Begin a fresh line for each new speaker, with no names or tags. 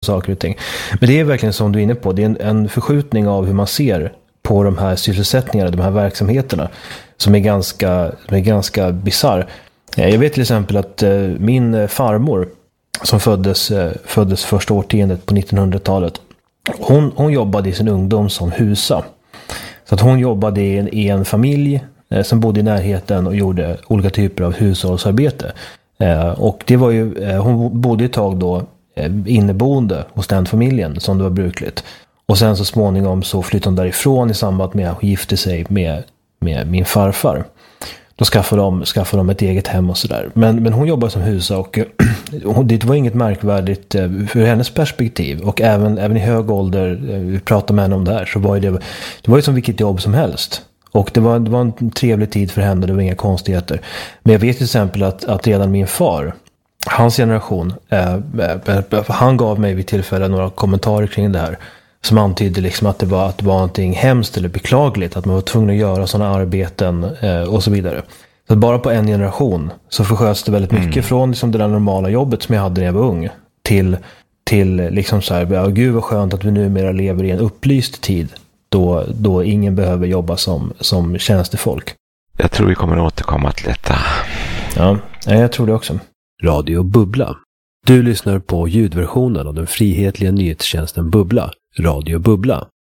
saker och ting. Men det är verkligen som du är inne på, det är en förskjutning av hur man ser på de här sysselsättningarna, de här verksamheterna, som är ganska bizarr. Jag vet till exempel att min farmor som föddes första årtiondet på 1900-talet, hon jobbade i sin ungdom som husa. Så att hon jobbade i en familj som bodde i närheten och gjorde olika typer av hushållsarbete. Och det var ju, hon bodde ett tag då inneboende hos den familjen som det var brukligt. Och sen så småningom så flyttade hon därifrån i samband med att hon gifte sig med min farfar. Då skaffade de ett eget hem och sådär. Men hon jobbade som husa och det var inget märkvärdigt för hennes perspektiv. Och även i hög ålder, vi pratade med henne om det här, så var det var ju som vilket jobb som helst. Och det var en trevlig tid för henne, det var inga konstigheter. Men jag vet till exempel att redan min far, hans generation, han gav mig vid tillfälle några kommentarer kring det här. Som antydde liksom att det var någonting hemskt eller beklagligt. Att man var tvungen att göra sådana arbeten och så vidare. Så bara på en generation så försköts det väldigt mycket från liksom det där normala jobbet som jag hade när jag var ung. Till liksom så här, ja, gud vad skönt att vi numera lever i en upplyst tid. Då ingen behöver jobba som tjänstefolk.
Jag tror vi kommer att återkomma till detta.
Ja, jag tror det också.
Radio Bubbla. Du lyssnar på ljudversionen av den frihetliga nyhetstjänsten Bubbla. Radio Bubbla.